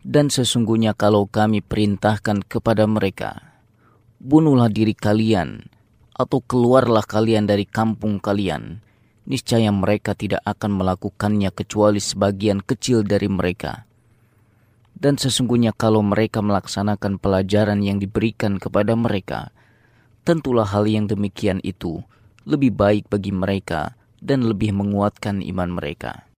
Dan sesungguhnya kalau kami perintahkan kepada mereka, bunuhlah diri kalian, atau keluarlah kalian dari kampung kalian, niscaya mereka tidak akan melakukannya kecuali sebagian kecil dari mereka. Dan sesungguhnya kalau mereka melaksanakan pelajaran yang diberikan kepada mereka, tentulah hal yang demikian itu lebih baik bagi mereka dan lebih menguatkan iman mereka.